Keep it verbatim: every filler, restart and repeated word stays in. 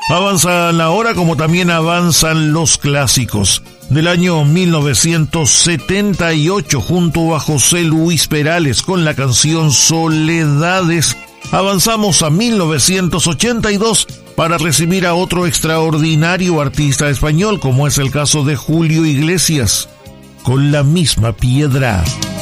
Avanza la hora como también avanzan los clásicos. Del año mil novecientos setenta y ocho, junto a José Luis Perales con la canción Soledades, avanzamos a mil novecientos ochenta y dos para recibir a otro extraordinario artista español, como es el caso de Julio Iglesias, con La misma piedra.